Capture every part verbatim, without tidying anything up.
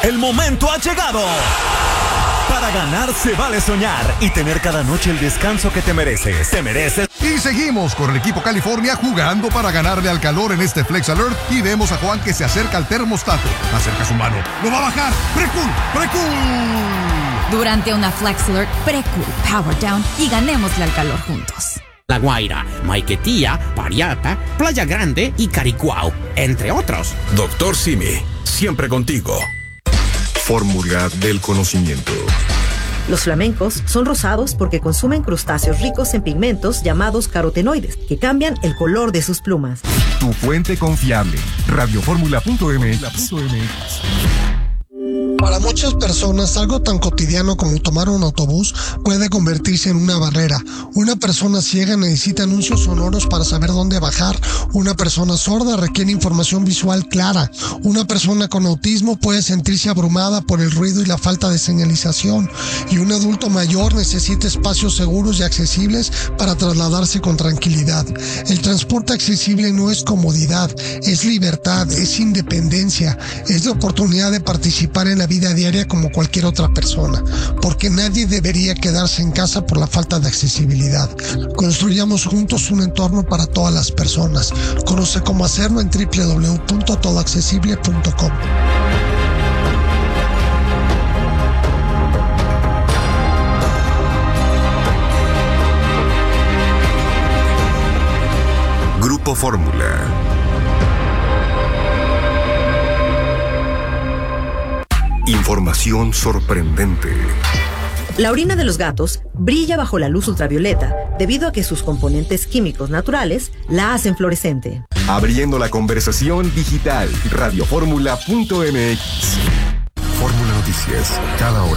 El momento ha llegado. Para ganar se vale soñar y tener cada noche el descanso que te mereces. Te mereces. Y seguimos con el equipo California jugando para ganarle al calor en este Flex Alert y vemos a Juan que se acerca al termostato. Acerca su mano. ¡Lo va a bajar! ¡Precool! ¡Precool! Durante una Flex Alert, Precool, Power Down y ganémosle al calor juntos. La Guaira, Maiquetía, Pariata, Playa Grande y Caricuao, entre otros. Doctor Simi, siempre contigo. Fórmula del conocimiento. Los flamencos son rosados porque consumen crustáceos ricos en pigmentos llamados carotenoides, que cambian el color de sus plumas. Tu fuente confiable, radioformula punto m x. Para muchas personas, algo tan cotidiano como tomar un autobús puede convertirse en una barrera. Una persona ciega necesita anuncios sonoros para saber dónde bajar. Una persona sorda requiere información visual clara. Una persona con autismo puede sentirse abrumada por el ruido y la falta de señalización. Y un adulto mayor necesita espacios seguros y accesibles para trasladarse con tranquilidad. El transporte accesible no es comodidad, es libertad, es independencia, es la oportunidad de participar en la vida diaria como cualquier otra persona, porque nadie debería quedarse en casa por la falta de accesibilidad. Construyamos juntos un entorno para todas las personas. Conoce cómo hacerlo en doble u doble u doble u punto todo accesible punto com. Grupo Fórmula. Información sorprendente. La orina de los gatos brilla bajo la luz ultravioleta debido a que sus componentes químicos naturales la hacen fluorescente. Abriendo la conversación digital, radioformula punto m x. Fórmula Noticias, cada hora.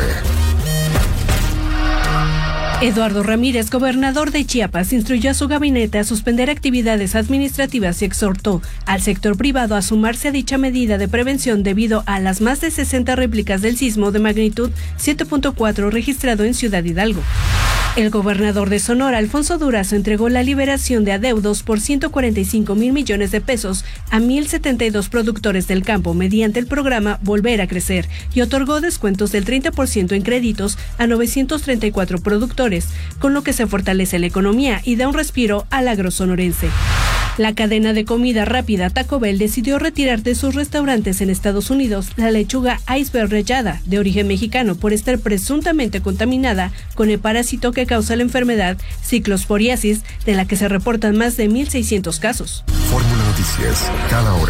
Eduardo Ramírez, gobernador de Chiapas, instruyó a su gabinete a suspender actividades administrativas y exhortó al sector privado a sumarse a dicha medida de prevención debido a las más de sesenta réplicas del sismo de magnitud siete punto cuatro registrado en Ciudad Hidalgo. El gobernador de Sonora, Alfonso Durazo, entregó la liberación de adeudos por ciento cuarenta y cinco mil millones de pesos a mil setenta y dos productores del campo mediante el programa Volver a Crecer y otorgó descuentos del treinta por ciento en créditos a novecientos treinta y cuatro productores, con lo que se fortalece la economía y da un respiro al agro sonorense. La cadena de comida rápida Taco Bell decidió retirar de sus restaurantes en Estados Unidos la lechuga iceberg rallada, de origen mexicano, por estar presuntamente contaminada con el parásito que causa la enfermedad ciclosporiasis, de la que se reportan más de mil seiscientos casos. Fórmula Noticias, cada hora.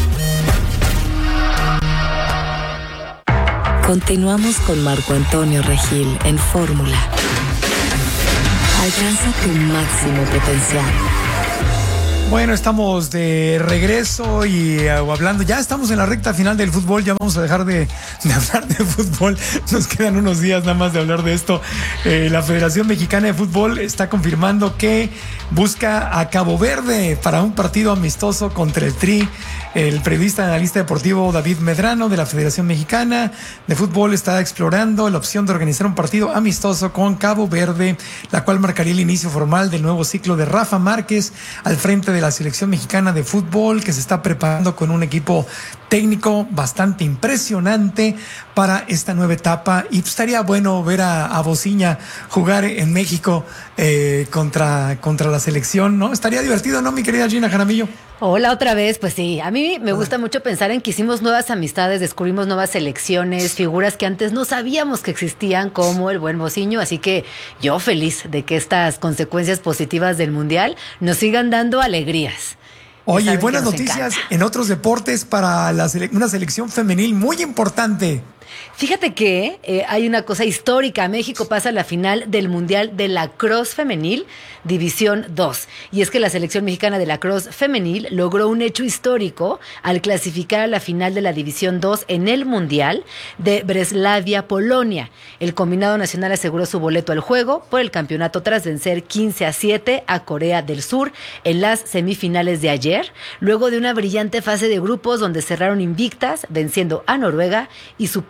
Continuamos con Marco Antonio Regil en Fórmula. Alcanza tu máximo potencial. Bueno, estamos de regreso y uh, hablando, ya estamos en la recta final del fútbol, ya vamos a dejar de, de hablar de fútbol, nos quedan unos días nada más de hablar de esto. Eh, la Federación Mexicana de Fútbol está confirmando que busca a Cabo Verde para un partido amistoso contra el Tri. El periodista y analista deportivo David Medrano de la Federación Mexicana de Fútbol está explorando la opción de organizar un partido amistoso con Cabo Verde, la cual marcaría el inicio formal del nuevo ciclo de Rafa Márquez al frente de la selección mexicana de fútbol, que se está preparando con un equipo técnico bastante impresionante para esta nueva etapa. Y estaría bueno ver a, a Bociña jugar en México eh, contra, contra la selección, ¿no? Estaría divertido, ¿no, mi querida Gina Jaramillo? Hola otra vez, pues sí, a mí me gusta mucho pensar en que hicimos nuevas amistades, descubrimos nuevas selecciones, figuras que antes no sabíamos que existían, como el buen Bociño, así que yo feliz de que estas consecuencias positivas del Mundial nos sigan dando alegrías. Oye, y buenas noticias encanta. En otros deportes para la sele- una selección femenil muy importante. Fíjate que eh, hay una cosa histórica. México pasa a la final del Mundial de Lacrosse Femenil, División dos. Y es que la selección mexicana de Lacrosse Femenil logró un hecho histórico al clasificar a la final de la División dos en el Mundial de Breslavia, Polonia. El combinado nacional aseguró su boleto al juego por el campeonato tras vencer quince a siete a Corea del Sur en las semifinales de ayer, luego de una brillante fase de grupos donde cerraron invictas, venciendo a Noruega y superando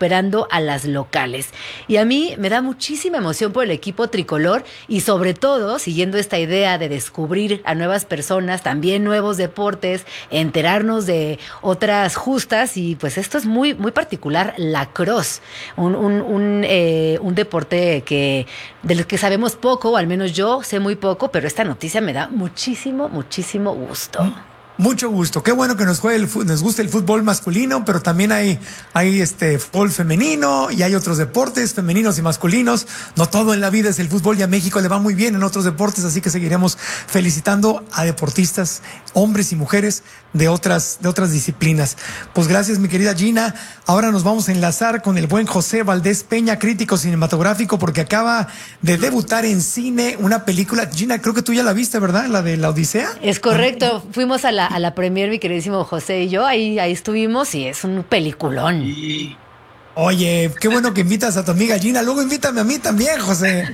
superando a las locales. Y a mí me da muchísima emoción por el equipo tricolor y sobre todo siguiendo esta idea de descubrir a nuevas personas, también nuevos deportes, enterarnos de otras justas y pues esto es muy, muy particular, lacrosse, un, un, un, eh, un deporte que del que sabemos poco, o al menos yo sé muy poco, pero esta noticia me da muchísimo, muchísimo gusto. Mucho gusto. Qué bueno que nos juegue el, nos guste el fútbol masculino, pero también hay, hay este fútbol femenino y hay otros deportes femeninos y masculinos. No todo en la vida es el fútbol y a México le va muy bien en otros deportes, así que seguiremos felicitando a deportistas, hombres y mujeres de otras, de otras disciplinas. Pues gracias, mi querida Gina. Ahora nos vamos a enlazar con el buen José Valdés Peña, crítico cinematográfico, porque acaba de debutar en cine una película. Gina, creo que tú ya la viste, ¿verdad? La de La Odisea. Es correcto. Fuimos a la a la premier, mi queridísimo José y yo, ahí, ahí estuvimos y es un peliculón. Y... Oye, qué bueno que invitas a tu amiga Gina, luego invítame a mí también, José.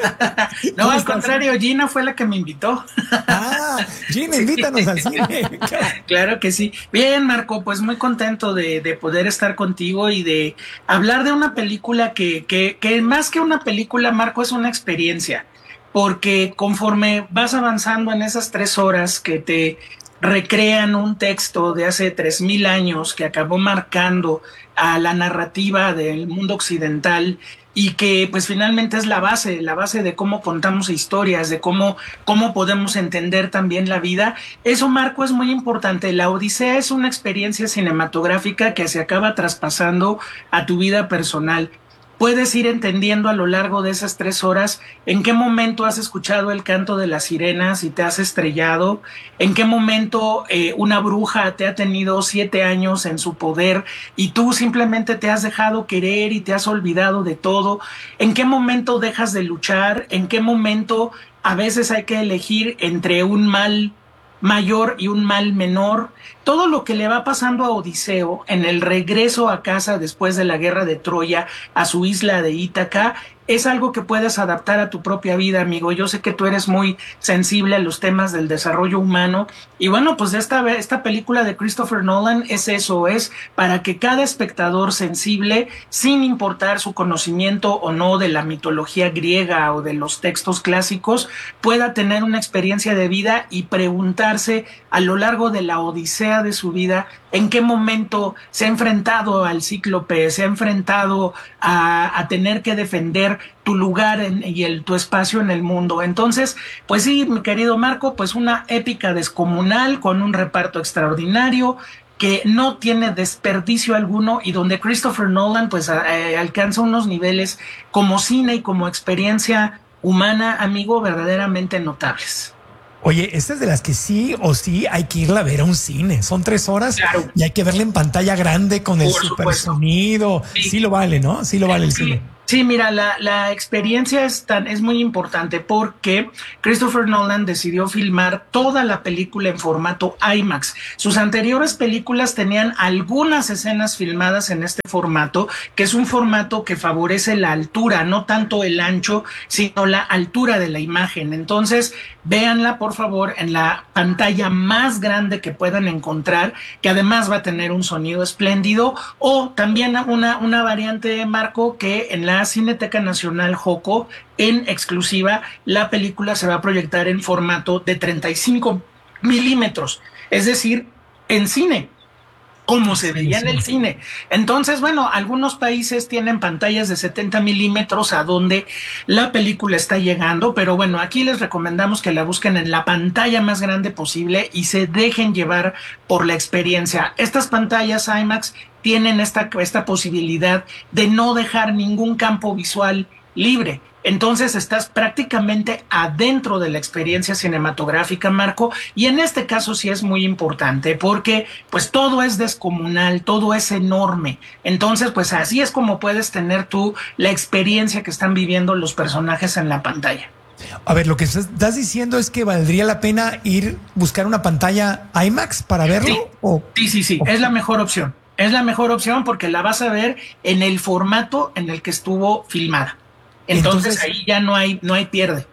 No, al contrario, Gina fue la que me invitó. Ah, Gina, invítanos al cine. Claro que sí. Bien, Marco, pues muy contento de, de poder estar contigo y de hablar de una película que, que, que más que una película, Marco, es una experiencia, porque conforme vas avanzando en esas tres horas que te recrean un texto de hace tres mil años que acabó marcando a la narrativa del mundo occidental y que pues finalmente es la base, la base de cómo contamos historias, de cómo, cómo podemos entender también la vida. Eso, Marco, es muy importante. La Odisea es una experiencia cinematográfica que se acaba traspasando a tu vida personal. Puedes ir entendiendo a lo largo de esas tres horas en qué momento has escuchado el canto de las sirenas y te has estrellado, en qué momento eh, una bruja te ha tenido siete años en su poder y tú simplemente te has dejado querer y te has olvidado de todo, en qué momento dejas de luchar, en qué momento a veces hay que elegir entre un mal mayor y un mal menor. Todo lo que le va pasando a Odiseo en el regreso a casa después de la guerra de Troya a su isla de Ítaca es algo que puedes adaptar a tu propia vida, amigo. Yo sé que tú eres muy sensible a los temas del desarrollo humano y bueno, pues esta, esta película de Christopher Nolan es eso, es para que cada espectador sensible, sin importar su conocimiento o no de la mitología griega o de los textos clásicos, pueda tener una experiencia de vida y preguntarse a lo largo de la odisea de su vida en qué momento se ha enfrentado al cíclope, se ha enfrentado a, a tener que defender tu lugar en, y el, tu espacio en el mundo. Entonces, pues sí, mi querido Marco, pues una épica descomunal con un reparto extraordinario que no tiene desperdicio alguno y donde Christopher Nolan pues eh, alcanza unos niveles como cine y como experiencia humana, amigo, verdaderamente notables. Oye, esta es de las que sí o sí hay que irla a ver a un cine. Son tres horas claro. Y hay que verla en pantalla grande con el Por super supuesto. sonido. Sí. sí lo vale, ¿no? Sí lo vale el sí. cine. Sí, mira, la, la experiencia es, tan, es muy importante porque Christopher Nolan decidió filmar toda la película en formato IMAX. Sus anteriores películas tenían algunas escenas filmadas en este formato, que es un formato que favorece la altura, no tanto el ancho, sino la altura de la imagen. Entonces, véanla, por favor, en la pantalla más grande que puedan encontrar, que además va a tener un sonido espléndido, o también una, una variante, Marco, que en la Cineteca Nacional Joco, en exclusiva, la película se va a proyectar en formato de treinta y cinco milímetros, es decir, en cine, como se veía en el cine. Entonces, bueno, algunos países tienen pantallas de setenta milímetros a donde la película está llegando, pero bueno, aquí les recomendamos que la busquen en la pantalla más grande posible y se dejen llevar por la experiencia. Estas pantallas IMAX tienen esta, esta posibilidad de no dejar ningún campo visual libre. Entonces estás prácticamente adentro de la experiencia cinematográfica, Marco, y en este caso sí es muy importante porque pues todo es descomunal, todo es enorme. Entonces pues así es como puedes tener tú la experiencia que están viviendo los personajes en la pantalla. A ver, lo que estás diciendo es que valdría la pena ir buscar una pantalla IMAX para verlo. Sí, ¿o? sí, sí, sí, es la mejor opción. Es la mejor opción porque la vas a ver en el formato en el que estuvo filmada. Entonces, Entonces ahí ya no hay, no hay pierde.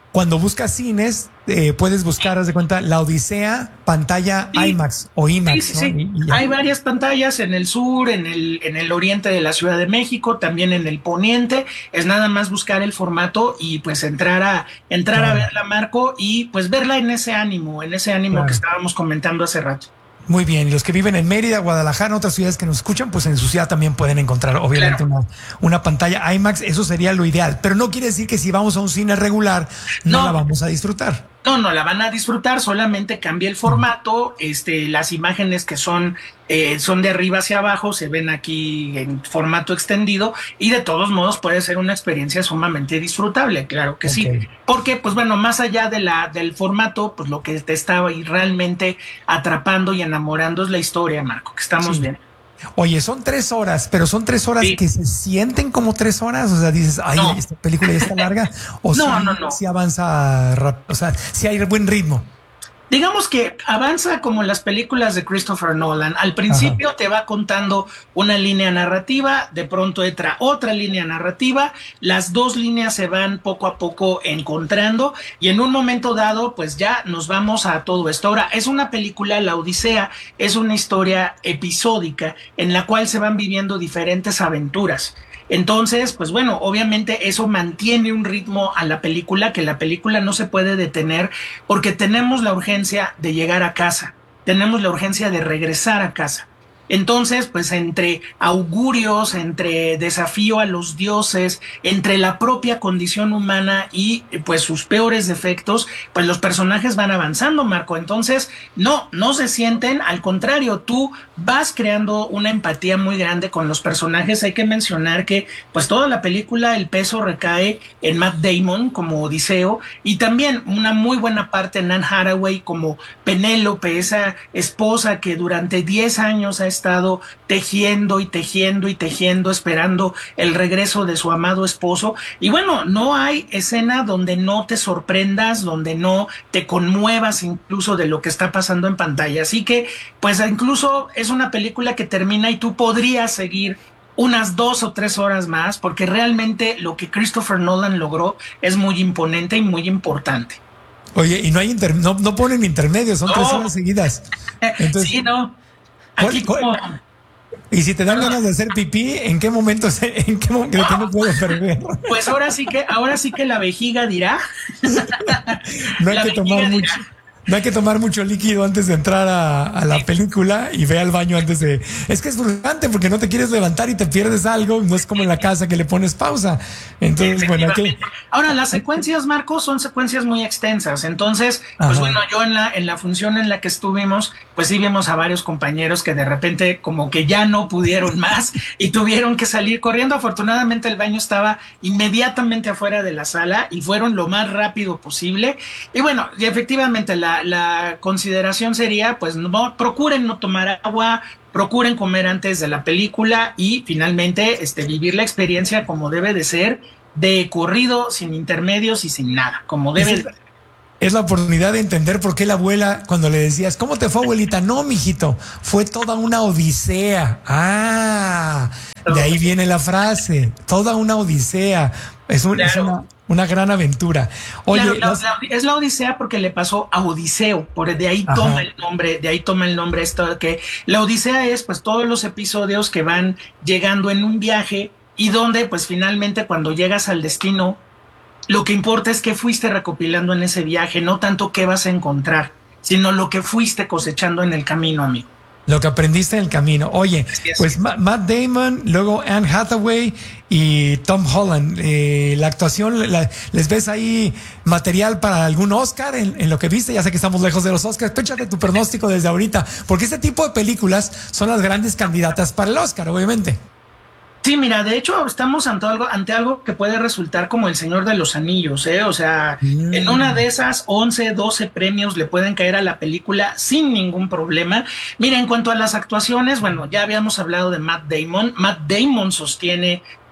cuando buscas cines, eh, puedes buscar, haz de cuenta, La Odisea, pantalla sí. IMAX o IMAX. Sí, sí, ¿no? sí. Y, y hay varias pantallas en el sur, en el, en el oriente de la Ciudad de México, también en el poniente. Es nada más buscar el formato y pues entrar a entrar claro. a verla, Marco, y pues verla en ese ánimo, en ese ánimo claro. que estábamos comentando hace rato. Muy bien, y los que viven en Mérida, Guadalajara, otras ciudades que nos escuchan, pues en su ciudad también pueden encontrar, obviamente, claro. una, una pantalla IMAX. Eso sería lo ideal, pero no quiere decir que si vamos a un cine regular no, no la vamos a disfrutar. No, no la van a disfrutar, solamente cambia el formato, este, las imágenes que son, eh, son de arriba hacia abajo, se ven aquí en formato extendido, y de todos modos puede ser una experiencia sumamente disfrutable, claro que okay. sí. Porque, pues bueno, más allá de la, del formato, pues lo que te estaba ahí realmente atrapando y enamorando es la historia, Marco, que estamos sí. bien. Oye, son tres horas, pero son tres horas sí. que se sienten como tres horas. O sea, dices, ay, no. esta película ya está larga. O no, si, no, no. si avanza rápido, o sea, si hay buen ritmo. Digamos que avanza como las películas de Christopher Nolan. Al principio Ajá. te va contando una línea narrativa, de pronto entra otra línea narrativa, las dos líneas se van poco a poco encontrando y en un momento dado pues ya nos vamos a todo esto. Ahora, es una película, La Odisea, es una historia episódica en la cual se van viviendo diferentes aventuras. Entonces, pues bueno, obviamente eso mantiene un ritmo a la película, que la película no se puede detener porque tenemos la urgencia de llegar a casa, tenemos la urgencia de regresar a casa. Entonces, pues entre augurios, entre desafío a los dioses, entre la propia condición humana y pues sus peores defectos, pues los personajes van avanzando, Marco. Entonces, no, no se sienten, al contrario, tú vas creando una empatía muy grande con los personajes. Hay que mencionar que pues toda la película, el peso recae en Matt Damon como Odiseo y también una muy buena parte en Anne Hathaway como Penélope, esa esposa que durante diez años ha estado tejiendo y tejiendo y tejiendo, esperando el regreso de su amado esposo. Y bueno, no hay escena donde no te sorprendas, donde no te conmuevas incluso de lo que está pasando en pantalla. Así que, pues incluso es una película que termina y tú podrías seguir unas dos o tres horas más, porque realmente lo que Christopher Nolan logró es muy imponente y muy importante. Oye, y no hay inter, no, no ponen intermedios, son no. tres horas seguidas. Entonces, sí, no. Aquí ¿cuál, como... cuál? Y si te dan ganas de hacer pipí, ¿en qué momento se, en qué momento no, no puedo perder? Pues ahora sí que, ahora sí que la vejiga dirá. No hay que tomar mucho. No hay que tomar mucho líquido antes de entrar a, a la película y ve al baño antes de... Es que es frustrante porque no te quieres levantar y te pierdes algo. No es como en la casa que le pones pausa. Entonces, bueno, ¿qué? Ahora, las secuencias, Marco, son secuencias muy extensas. Entonces, pues Ajá. bueno, yo en la, en la función en la que estuvimos, pues sí vimos a varios compañeros que de repente como que ya no pudieron más y tuvieron que salir corriendo. Afortunadamente el baño estaba inmediatamente afuera de la sala y fueron lo más rápido posible. Y bueno, y efectivamente la La consideración sería, pues, no, procuren no tomar agua, procuren comer antes de la película y finalmente este, vivir la experiencia como debe de ser, de corrido, sin intermedios y sin nada, como debe de ser. Es la oportunidad de entender por qué la abuela, cuando le decías, ¿cómo te fue, abuelita? No, mijito, fue toda una odisea. Ah, de ahí viene la frase, toda una odisea. Es, un, claro. es una, una gran aventura. Oye, claro, la, los... la, es la odisea porque le pasó a Odiseo, por de ahí Ajá. toma el nombre, de ahí toma el nombre esto que la odisea es pues todos los episodios que van llegando en un viaje y donde pues finalmente cuando llegas al destino lo que importa es que fuiste recopilando en ese viaje, no tanto qué vas a encontrar, sino lo que fuiste cosechando en el camino, amigo. Lo que aprendiste en el camino. Oye, pues Matt Damon, luego Anne Hathaway y Tom Holland. Eh, la actuación, la, ¿les ves ahí material para algún Oscar en, en lo que viste? Ya sé que estamos lejos de los Oscars. Échate tu pronóstico desde ahorita, porque este tipo de películas son las grandes candidatas para el Oscar, obviamente. Sí, mira, de hecho estamos ante algo, ante algo que puede resultar como El Señor de los Anillos, ¿eh? O sea, mm. en una de esas once, doce premios le pueden caer a la película sin ningún problema. Mira, en cuanto a las actuaciones, bueno, ya habíamos hablado de Matt Damon. Matt Damon sostiene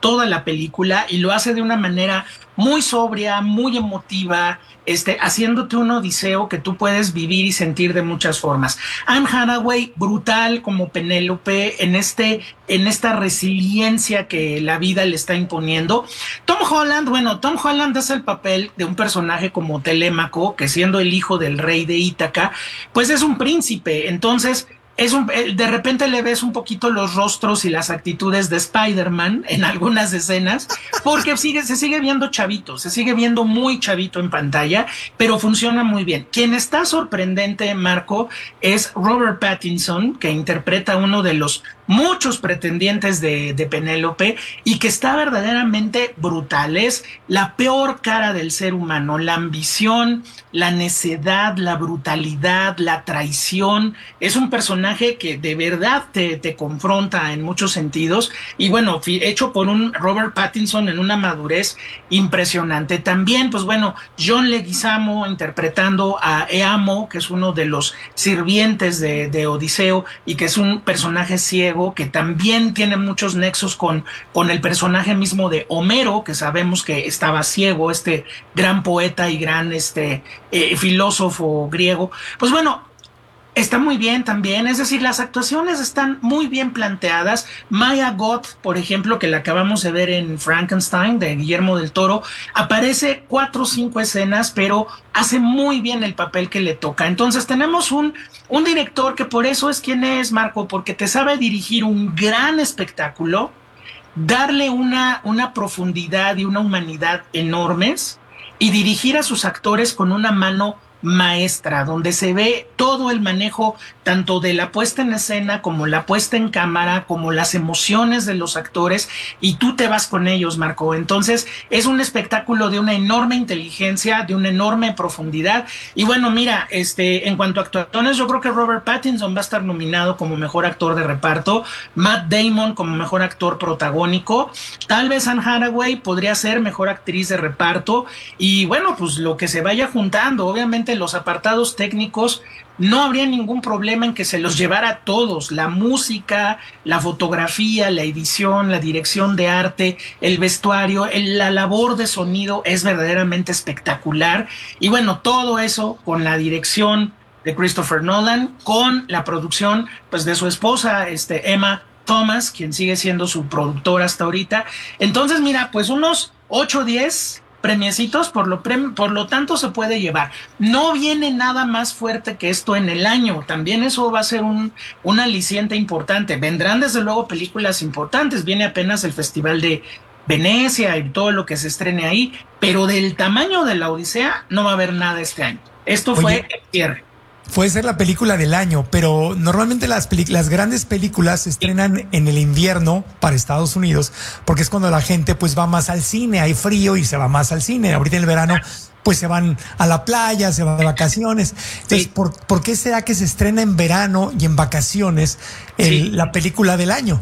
toda la película y lo hace de una manera muy sobria, muy emotiva, este, haciéndote un odiseo que tú puedes vivir y sentir de muchas formas. Anne Hathaway, brutal como Penélope, en este, en esta resiliencia que la vida le está imponiendo. Tom Holland, bueno, Tom Holland hace el papel de un personaje como Telémaco, que siendo el hijo del rey de Ítaca, pues es un príncipe, entonces es un, de repente le ves un poquito los rostros y las actitudes de Spider-Man en algunas escenas, porque sigue, se sigue viendo chavito, se sigue viendo muy chavito en pantalla, pero funciona muy bien. Quien está sorprendente, Marco, es Robert Pattinson, que interpreta uno de los muchos pretendientes de, de Penélope y que está verdaderamente brutal. Es la peor cara del ser humano, la ambición, la necedad, la brutalidad, la traición. Es un personaje que de verdad te, te confronta en muchos sentidos y bueno, hecho por un Robert Pattinson en una madurez impresionante. También, pues bueno, John Leguizamo interpretando a Eamo, que es uno de los sirvientes de, de Odiseo y que es un personaje ciego que también tiene muchos nexos con, con el personaje mismo de Homero, que sabemos que estaba ciego, este gran poeta y gran este, eh, filósofo griego. Pues bueno, está muy bien también, es decir, las actuaciones están muy bien planteadas. Maya Goth, por ejemplo, que la acabamos de ver en Frankenstein de Guillermo del Toro, aparece cuatro o cinco escenas, pero hace muy bien el papel que le toca. Entonces tenemos un, un director que por eso es quien es, Marco, porque te sabe dirigir un gran espectáculo, darle una, una profundidad y una humanidad enormes y dirigir a sus actores con una mano maestra, donde se ve todo el manejo tanto de la puesta en escena como la puesta en cámara, como las emociones de los actores, y tú te vas con ellos, Marco. Entonces es un espectáculo de una enorme inteligencia, de una enorme profundidad. Y bueno, mira, este, en cuanto a actuaciones, yo creo que Robert Pattinson va a estar nominado como mejor actor de reparto, Matt Damon como mejor actor protagónico, tal vez Anne Hathaway podría ser mejor actriz de reparto, y bueno, pues lo que se vaya juntando. Obviamente los apartados técnicos no habría ningún problema en que se los llevara a todos, la música, la fotografía, la edición, la dirección de arte, el vestuario, el, la labor de sonido es verdaderamente espectacular. Y bueno, todo eso con la dirección de Christopher Nolan, con la producción pues de su esposa, este, Emma Thomas, quien sigue siendo su productora hasta ahorita. Entonces mira, pues unos ocho o diez premiecitos, por lo, pre, por lo tanto se puede llevar. No viene nada más fuerte que esto en el año, también eso va a ser un, un aliciente importante. Vendrán desde luego películas importantes, viene apenas el Festival de Venecia y todo lo que se estrene ahí, pero del tamaño de la Odisea no va a haber nada este año. Esto Oye, fue el cierre. Puede ser la película del año, pero normalmente las, las grandes películas se estrenan en el invierno para Estados Unidos, porque es cuando la gente pues va más al cine, hay frío y se va más al cine. Ahorita en el verano pues se van a la playa, se van de vacaciones. Entonces, sí. ¿por, ¿por qué será que se estrena en verano y en vacaciones el, sí. la película del año?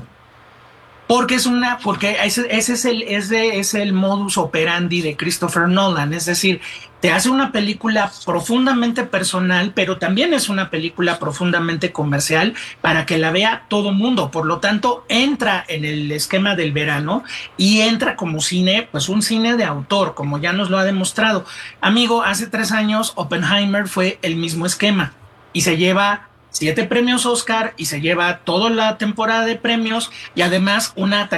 Porque es una, porque ese, ese es el, ese es el modus operandi de Christopher Nolan, es decir, te hace una película profundamente personal, pero también es una película profundamente comercial para que la vea todo mundo. Por lo tanto, entra en el esquema del verano y entra como cine, pues un cine de autor, como ya nos lo ha demostrado. Amigo, hace tres años Oppenheimer fue el mismo esquema y se lleva siete premios Oscar y se lleva toda la temporada de premios y además una